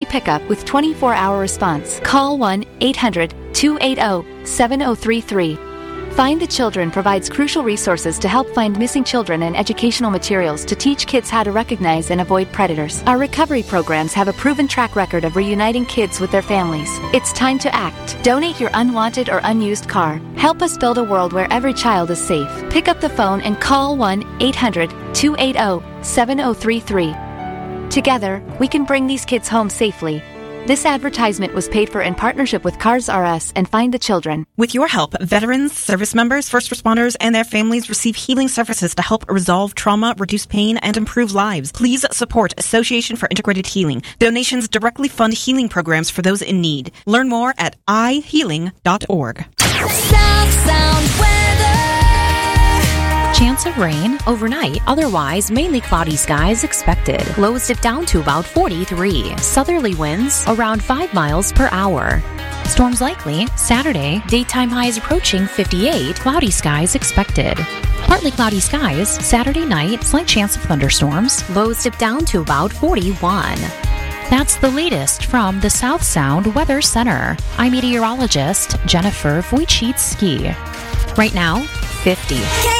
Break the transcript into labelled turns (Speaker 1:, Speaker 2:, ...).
Speaker 1: pickup with 24-hour response. Call 1-800-280-7033. Find the Children provides crucial resources to help find missing children and educational materials to teach kids how to recognize and avoid predators. Our recovery programs have a proven track record of reuniting kids with their families. It's time to act. Donate your unwanted or unused car. Help us build a world where every child is safe. Pick up the phone and call 1-800-280-7033. Together, we can bring these kids home safely. This advertisement was paid for in partnership with Cars R Us and Find the Children.
Speaker 2: With your help, veterans, service members, first responders, and their families receive healing services to help resolve trauma, reduce pain, and improve lives. Please support Association for Integrated Healing. Donations directly fund healing programs for those in need. Learn more at ihealing.org.
Speaker 3: South Sound weather.
Speaker 4: Chance of rain overnight, otherwise mainly cloudy skies expected. Lows dip down to about 43. Southerly winds around 5 miles per hour. Storms likely Saturday, daytime highs approaching 58, cloudy skies expected. Partly cloudy skies Saturday night, slight chance of thunderstorms. Lows dip down to about 41. That's the latest from the South Sound Weather Center. I'm meteorologist Jennifer Wojcicki. Right now, 50.